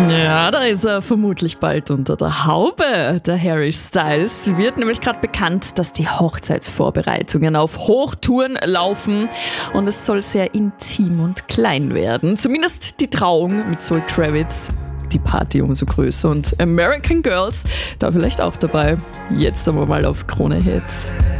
Ja, da ist er vermutlich bald unter der Haube. Der Harry Styles wird nämlich gerade bekannt, dass die Hochzeitsvorbereitungen auf Hochtouren laufen und es soll sehr intim und klein werden. Zumindest die Trauung mit Zoe Kravitz. Die Party umso größer und American Girls da vielleicht auch dabei. Jetzt aber mal auf Krone Hits.